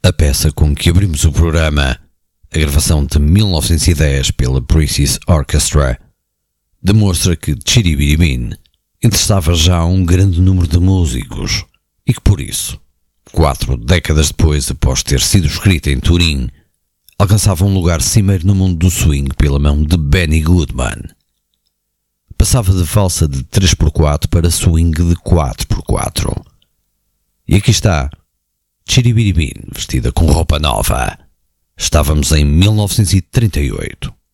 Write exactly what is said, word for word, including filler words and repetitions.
A peça com que abrimos o programa, a gravação de mil novecentos e dez pela Princess Orchestra, demonstra que Chitty Bitty Bean interessava já um grande número de músicos e que por isso, quatro décadas depois após ter sido escrita em Turim, alcançava um lugar cimeiro no mundo do swing pela mão de Benny Goodman. Passava de valsa de três por quatro para swing de quatro por quatro. E aqui está Chitty Bitty Bean vestida com roupa nova. Estávamos em mil novecentos e trinta e oito.